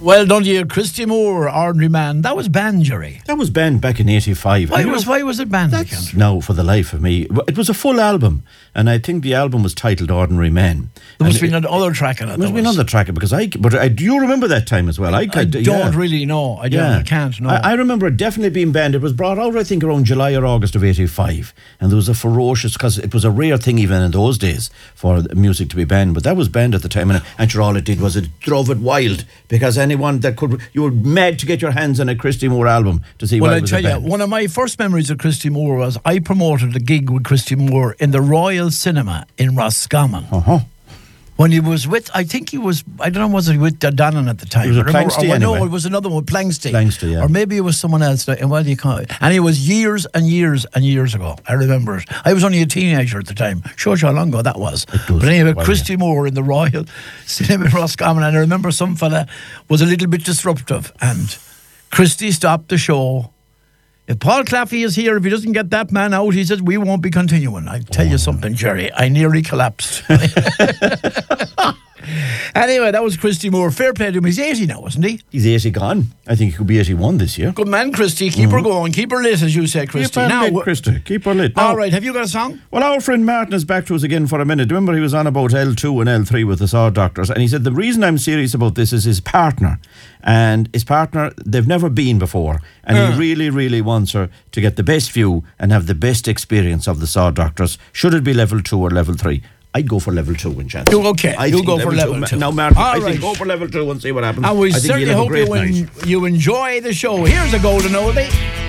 Well done to you, Christy Moore, Ordinary Man. That was banned, Jerry. That was banned back in 85. Why was it banned? That's now, for the life of me. It was a full album, and I think the album was titled Ordinary Men. There must have been another track in it. There must have been another track, because do you remember that time as well? I don't really know. I can't know. I remember it definitely being banned. It was brought out, I think, around July or August of 85, and there was a ferocious, because it was a rare thing even in those days for music to be banned, but that was banned at the time, and sure, all it did was it drove it wild, because anyone that could, you were mad to get your hands on a Christy Moore album to see why it was banned. Well, I tell you, one of my first memories of Christy Moore was I promoted a gig with Christy Moore in the Royal Cinema in Roscommon. When he was with, I think he was, I don't know, was he with Donnan at the time? It was Planksty anyway. No, it was another one, Planksty. Planksty, yeah. Or maybe it was someone else. And what do you call it? And it was years and years and years ago. I remember it. I was only a teenager at the time. Shows you how long ago that was. But anyway, Christy Moore in the Royal Cinema in Roscommon, and I remember some fella was a little bit disruptive, and Christy stopped the show. If Paul Claffey is here, if he doesn't get that man out, he says, we won't be continuing. I tell you something, Jerry, I nearly collapsed. Anyway, that was Christy Moore. Fair play to him. He's 80 now, isn't he? He's 80 gone. I think he could be 81 this year. Good man, Christy. Keep her going. Keep her lit, as you say, Christy. Keep her lit, Christy. Keep her lit. Now, all right, have you got a song? Well, our friend Martin is back to us again for a minute. Remember, he was on about L2 and L3 with the Saw Doctors, and he said the reason I'm serious about this is his partner. And his partner, they've never been before, and he really, really wants her to get the best view and have the best experience of the Saw Doctors. Should it be level 2 or level 3? I'd go for level 2 in chance. Okay, you'll go for level 2. Now, Martin, I think go for level 2 and see what happens. And we certainly hope you enjoy the show. Here's a golden oldie.